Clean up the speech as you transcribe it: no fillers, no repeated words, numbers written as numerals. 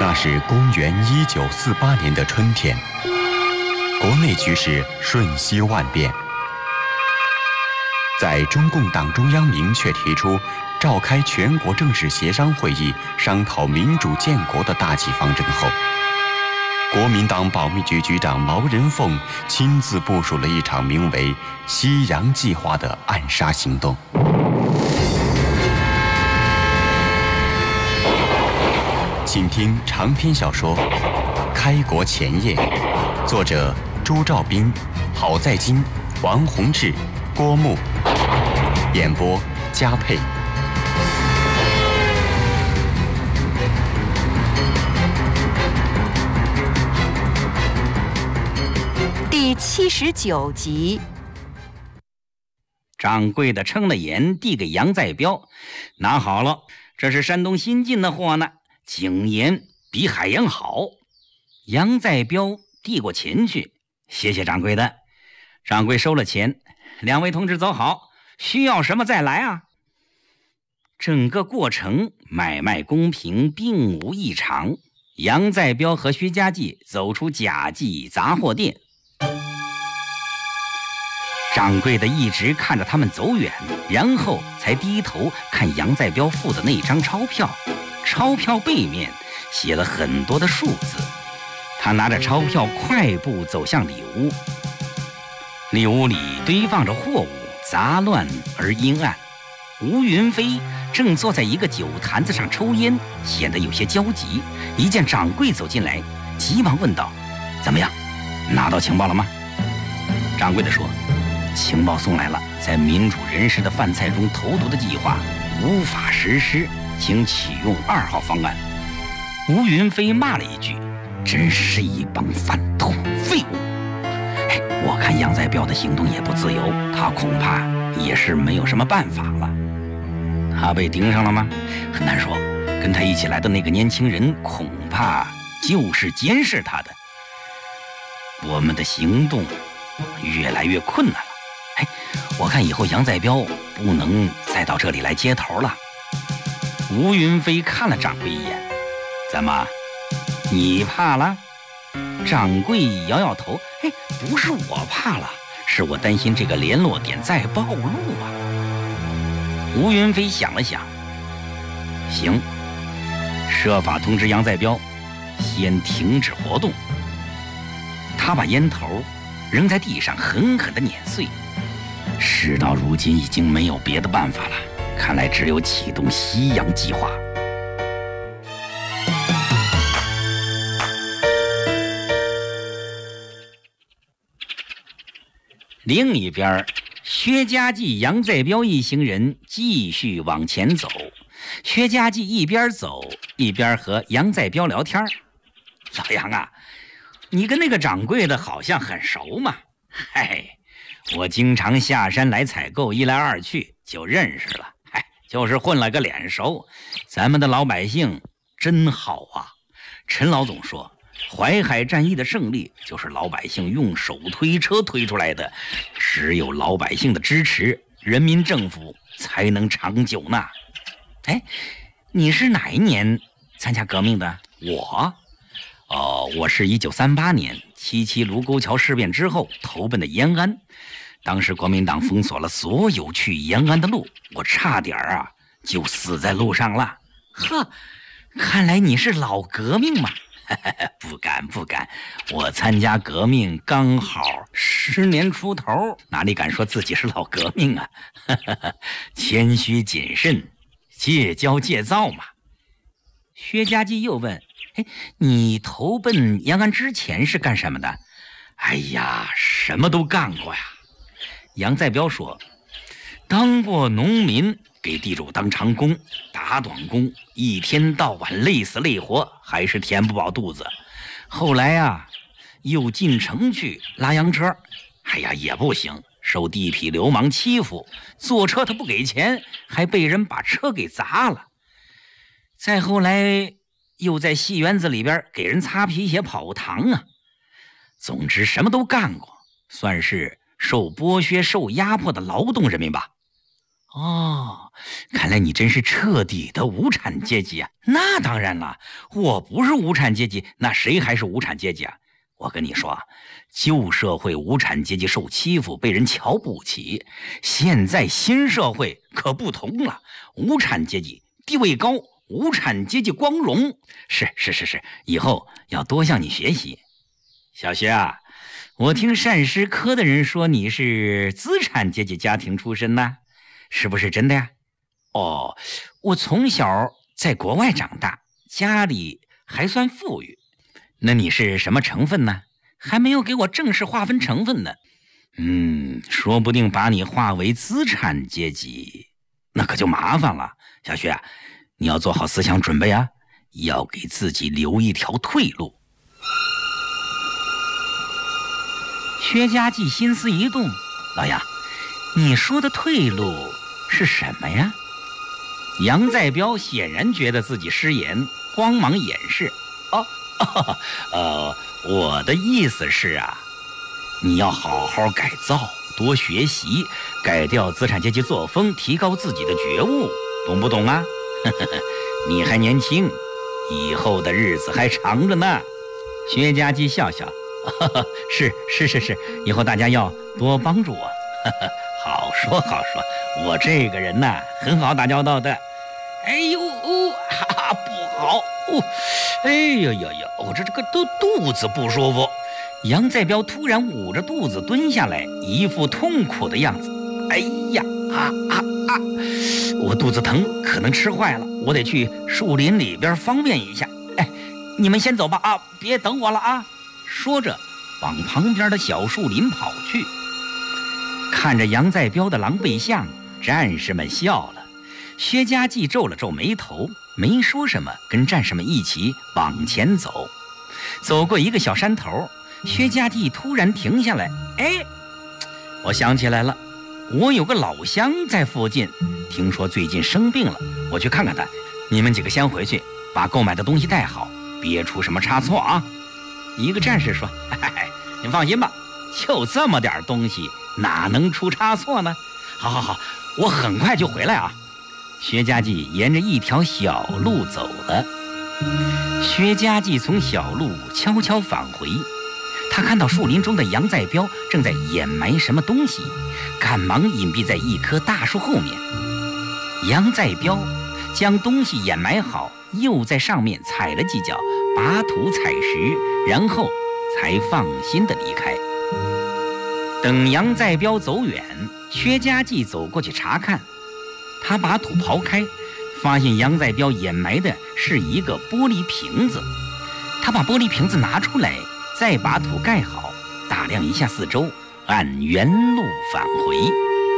那是公元1948年的春天，国内局势瞬息万变。在中共党中央明确提出召开全国正式协商会议，商讨民主建国的大计方针后，国民党保密局局长毛人凤亲自部署了一场名为“西洋计划”的暗杀行动。请听长篇小说《开国前夜》，作者朱兆斌、郝在金、王洪志、郭牧，演播佳佩。 第79集。 掌柜的称了盐，递给杨再彪，拿好了，这是山东新进的货呢，井盐比海盐好。杨再彪递过钱去，谢谢掌柜的。掌柜收了钱，两位同志走好，需要什么再来啊。整个过程买卖公平，并无异常。杨再彪和薛家记走出甲记杂货店，掌柜的一直看着他们走远，然后才低头看杨再彪付的那张钞票。钞票背面写了很多的数字。他拿着钞票快步走向里屋。里屋里堆放着货物，杂乱而阴暗。吴云飞正坐在一个酒坛子上抽烟，显得有些焦急。一见掌柜走进来，急忙问道：“怎么样，拿到情报了吗？”掌柜的说：“情报送来了，在民主人士的饭菜中投毒的计划无法实施，请启用2号方案。”吴云飞骂了一句：“真是一帮饭桶废物！”我看杨再彪的行动也不自由，他恐怕也是没有什么办法了。他被盯上了吗？很难说。跟他一起来的那个年轻人恐怕就是监视他的。我们的行动越来越困难了。我看以后杨再彪不能再到这里来接头了。吴云飞看了掌柜一眼：“怎么，你怕了？”掌柜摇摇头：“不是我怕了，是我担心这个联络点再暴露啊。”吴云飞想了想：“行，设法通知杨再彪，先停止活动。”他把烟头扔在地上，狠狠地碾碎。事到如今，已经没有别的办法了，看来只有启动西洋计划。另一边，薛家记、杨再彪一行人继续往前走。薛家记一边走一边和杨再彪聊天：“老杨啊，你跟那个掌柜的好像很熟嘛？”“我经常下山来采购，一来二去就认识了。就是混了个脸熟。咱们的老百姓真好啊。陈老总说，淮海战役的胜利就是老百姓用手推车推出来的，只有老百姓的支持，人民政府才能长久呢。”“你是哪一年参加革命的？”“我是1938年77卢沟桥事变之后投奔的延安，当时国民党封锁了所有去延安的路，我差点就死在路上了。”“呵，看来你是老革命嘛。”“不敢，我参加革命刚好10年出头，哪里敢说自己是老革命啊？谦虚谨慎，戒骄戒躁嘛。”薛家记又问：“你投奔延安之前是干什么的？”“什么都干过呀。”杨再彪说：“当过农民，给地主当长工，打短工，一天到晚累死累活，还是填不饱肚子。后来又进城去拉洋车，也不行，受地痞流氓欺负，坐车他不给钱，还被人把车给砸了。再后来又在戏园子里边给人擦皮鞋跑堂总之什么都干过，算是受剥削受压迫的劳动人民吧。”“ 看来你真是彻底的无产阶级啊！那当然了，我不是无产阶级，那谁还是无产阶级啊？我跟你说，旧社会无产阶级受欺负，被人瞧不起。现在新社会可不同了，无产阶级地位高，无产阶级光荣。是，以后要多向你学习。小学啊，我听善师科的人说你是资产阶级家庭出身呢，是不是真的呀？哦，我从小在国外长大，家里还算富裕。那你是什么成分呢？还没有给我正式划分成分呢。说不定把你划为资产阶级，那可就麻烦了。小薛啊，你要做好思想准备啊，要给自己留一条退路。薛家记心思一动，老杨，你说的退路是什么呀？杨再彪显然觉得自己失言，慌忙掩饰。我的意思是啊，你要好好改造，多学习，改掉资产阶级作风，提高自己的觉悟，懂不懂啊？你还年轻，以后的日子还长着呢。薛家记笑笑，是，以后大家要多帮助我。好说，我这个人呐，很好打交道的。哎呦不好哎呦，我这个肚子不舒服。杨再彪突然捂着肚子蹲下来，一副痛苦的样子。哎呀我肚子疼，可能吃坏了，我得去树林里边方便一下。哎，你们先走吧啊，别等我了啊。说着往旁边的小树林跑去。看着杨再彪的狼狈相，战士们笑了。薛家记皱了皱眉头，没说什么，跟战士们一起往前走。走过一个小山头，薛家记突然停下来。哎，我想起来了，我有个老乡在附近，听说最近生病了，我去看看他。你们几个先回去，把购买的东西带好，别出什么差错啊。一个战士说，您放心吧，就这么点东西，哪能出差错呢？好，我很快就回来啊。薛家记沿着一条小路走了。薛家记从小路悄悄返回，他看到树林中的杨再彪正在掩埋什么东西，赶忙隐蔽在一棵大树后面。杨再彪将东西掩埋好，又在上面踩了几脚，拔土踩石，然后才放心地离开。等杨再彪走远，薛家记走过去查看。他把土刨开，发现杨再彪掩埋的是一个玻璃瓶子。他把玻璃瓶子拿出来，再把土盖好，打量一下四周，按原路返回。